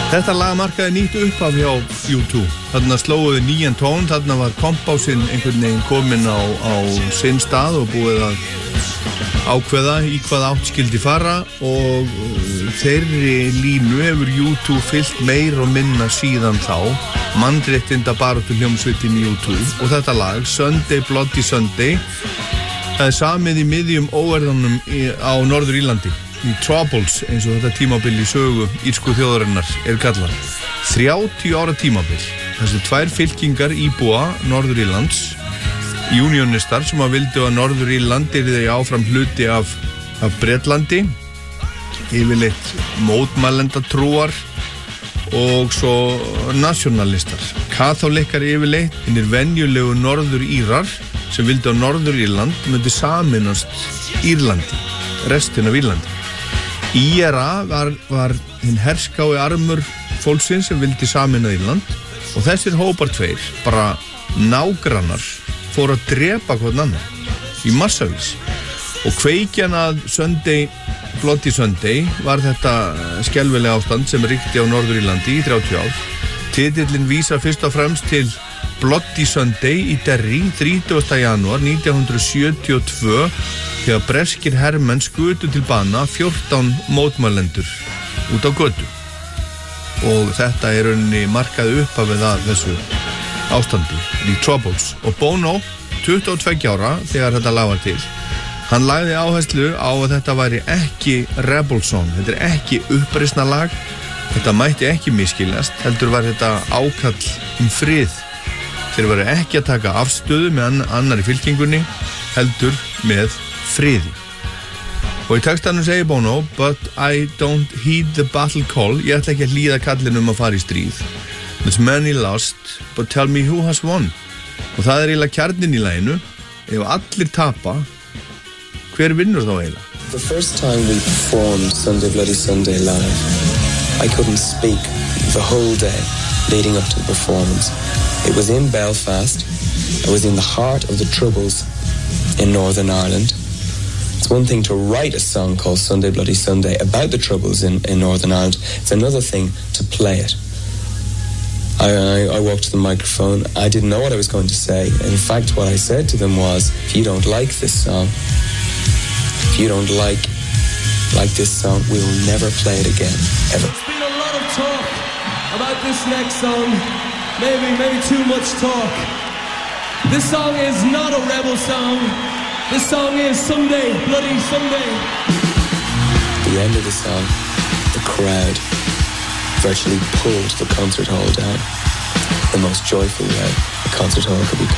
Þetta lag markaði nýtt upphaf hjá U2. Þarna slóuðu nýjan tón, þarna var kompásinn einhvern veginn kominn á sinn stað og búið að ákveða í hvað átt skildi fara og þeirri línu hefur U2 fylgt meir og minna síðan þá. Mannréttinda baráttu hljómsveitin U2 og þetta lag, Sunday Bloody Sunday, það er samið í miðjum óerðunum á Norður-Írlandi. Í Troubles, eins og þetta tímabil í sögu írsku þjóðarinnar er kallað. 30 ára tímabil. Þessi tvær fylkingar íbúa Norður-Írlands, unionistar sem að vildu að Norður-Írland yrði áfram hluti af Bretlandi, yfirleitt mótmælendatrúar og svo nationalistar. Kaþólikkar yfirleitt, hinnir venjulegu Norður-Írar sem vildu að Norður-Írland myndi sameinast Írlandi, restin af Írlandi. IRA var hinn herskái armur fólksins sem vildi sameina Írland og þessir hópar tveir, bara nágrannar, fóru að drepa hvern annan í massavís. Og kveikjan að Sunday Bloody Sunday var þetta skelfilega ástand sem ríkti á Norður-Írlandi í 30 ár. Titillinn vísar fyrst og fremst til Bloody Sunday í Derry 30. janúar 1972 þegar breskir hermenn skutu til bana 14 mótmælendur út á götu. Og þetta er rauninni markaði upphafið að þessu ástandi í Troubles. Og Bono, 22 ára þegar þetta lag var til, hann lagði áherslu á að þetta væri ekki rebel song, þetta er ekki uppreisna lag, þetta mætti ekki misskiljast, heldur var þetta ákall frið. Þeir varu ekki að taka afstöðu með annari fylkingunni, heldur með friði. Og í textanum segir Bono, but I don't heed the battle call, ég ætla ekki að hlýða kallinu að fara í stríð. There's many lost, but tell me who has won. Og það er eiginlega kjarnin í laginu, ef allir tapa, hver vinnur þá eiginlega? The first time we performed Sunday Bloody Sunday live, I couldn't speak the whole day leading up to the performance. It was in Belfast. I was in the heart of the Troubles in Northern Ireland. It's one thing to write a song called Sunday Bloody Sunday about the Troubles in Northern Ireland. It's another thing to play it. I walked to the microphone. I didn't know what I was going to say. In fact, what I said to them was, if you don't like this song, if you don't like this song, we will never play it again, ever. There's been a lot of talk about this next song. Maybe too much talk. This song is not a rebel song. This song is Sunday Bloody Sunday. The end of the song, the crowd virtually pulled the concert hall down. The most joyful way a concert hall could be pulled.